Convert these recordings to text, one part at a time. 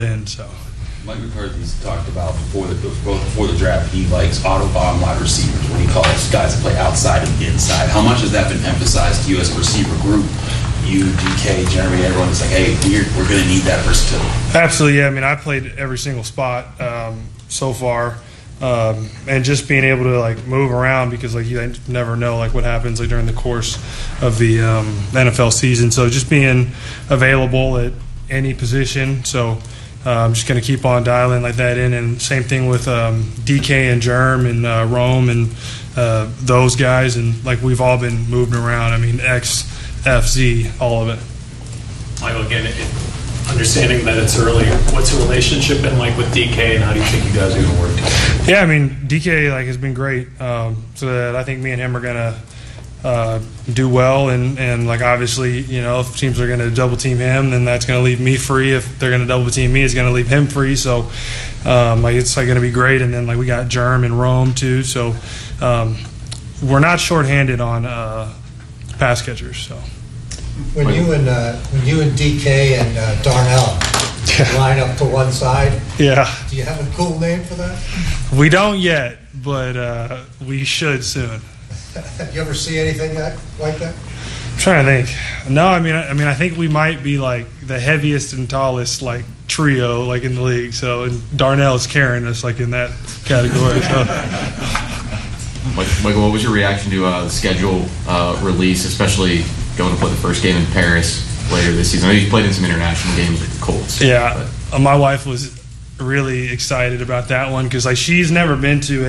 in. So Mike McCarthy's talked about before the draft, he likes Autobahn wide receivers when he calls guys to play outside and inside. How much has that been emphasized to you as a receiver group? You, DK, Jeremy, everyone is like, hey, we're going to need that versatility. Absolutely, yeah. I mean, I played every single spot so far, and just being able to like move around because like you never know like what happens like during the course of the NFL season. So just being available at any position. So I'm just going to keep on dialing like that in, and same thing with DK and Germ and Rome and those guys, and like we've all been moving around. I mean, X, F, Z, all of it. Michael, again, understanding that it's early, what's your relationship been like with DK, and how do you think you guys are going to work together? Yeah, I mean, DK like has been great. So that I think me and him are going to do well, and like obviously, you know, if teams are going to double team him, then that's going to leave me free. If they're going to double team me, it's going to leave him free. So like it's like going to be great. And then like we got Germ and Rome too. So we're not shorthanded on pass catchers. So when you and DK and Darnell line up to one side, yeah, do you have a cool name for that? We don't yet, but we should soon. You ever see anything like that? I'm trying to think. No, I mean, I think we might be like the heaviest and tallest like trio like in the league. So and Darnell is carrying us like in that category. So. Michael, what was your reaction to the schedule release, especially going to play the first game in Paris later this season? I know you played in some international games with the Colts. Yeah, my wife was really excited about that one because like she's never been to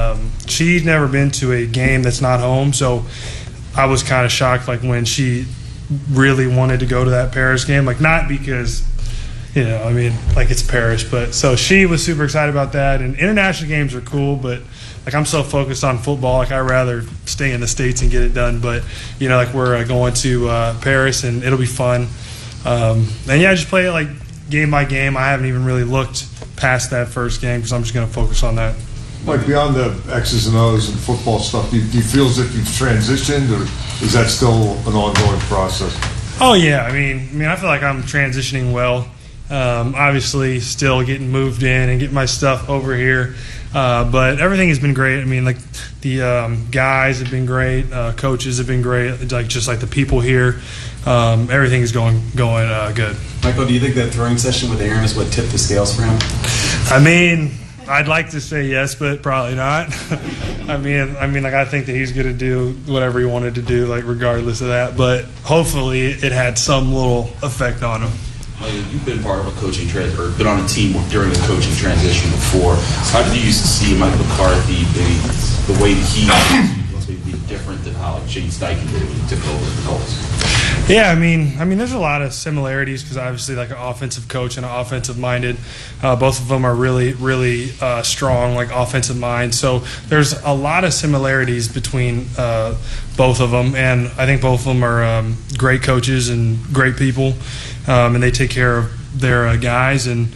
a game that's not home. So I was kind of shocked like when she really wanted to go to that Paris game, like not because you know, I mean, like it's Paris, but so she was super excited about that. And international games are cool, but like I'm so focused on football, like I'd rather stay in the States and get it done. But you know, like we're going to Paris and it'll be fun. And yeah, just play it like game by game. I haven't even really looked past that first game because I'm just going to focus on that. Like beyond the X's and O's and football stuff, do you feel as if you've transitioned, or is that still an ongoing process? Oh yeah, I mean, I feel like I'm transitioning well. Obviously, still getting moved in and getting my stuff over here, but everything has been great. I mean, like the guys have been great, coaches have been great, like just like the people here. Everything is going good. Michael, do you think that throwing session with Aaron is what tipped the scales for him? I mean, I'd like to say yes, but probably not. I mean, like I think that he's going to do whatever he wanted to do, like regardless of that. But hopefully, it had some little effect on him. You've been part of a coaching or been on a team during the coaching transition before. So how did you used to see Mike McCarthy, the way that he must be different than how Shane Steichen did when he took over the Colts? Yeah, I mean, there's a lot of similarities because obviously, like an offensive coach and an offensive-minded, both of them are really, really strong, like offensive minds. So there's a lot of similarities between both of them, and I think both of them are great coaches and great people, and they take care of their guys. And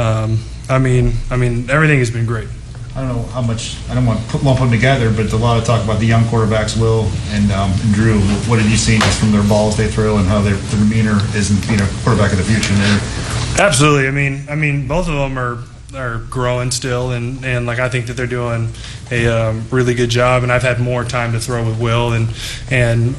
I mean, everything has been great. I don't know how much, I don't want to lump them together, but a lot of talk about the young quarterbacks, Will and Drew. What have you seen just from their balls they throw and how their demeanor is in being a quarterback of the future? Absolutely. I mean, both of them are growing still, and like I think that they're doing a really good job. And I've had more time to throw with Will, and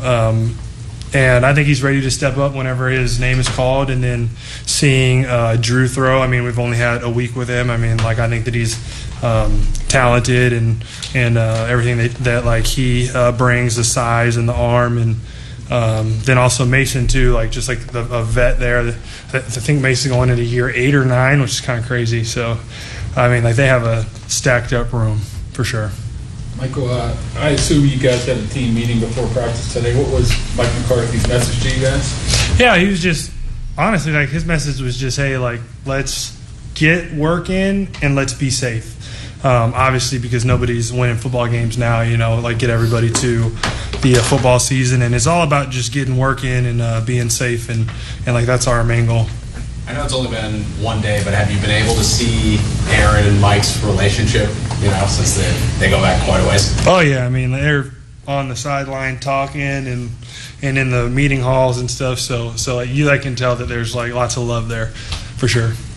I think he's ready to step up whenever his name is called. And then seeing Drew throw, I mean, we've only had a week with him. I mean, like I think that he's talented and everything that like he brings, the size and the arm, and then also Mason too, like just like a vet there. I think Mason going into year 8 or 9, which is kind of crazy. So I mean, like they have a stacked up room for sure. Michael, I assume you guys had a team meeting before practice today. What was Mike McCarthy's message to you guys? Yeah, he was just honestly like his message was just, hey, like let's get work in and let's be safe. Obviously, because nobody's winning football games now, you know, like get everybody to the football season, and it's all about just getting work in and being safe, and like that's our main goal. I know it's only been one day, but have you been able to see Aaron and Mike's relationship, you know, since they go back quite a ways? Oh yeah, I mean they're on the sideline talking and in the meeting halls and stuff, so like you can tell that there's like lots of love there for sure.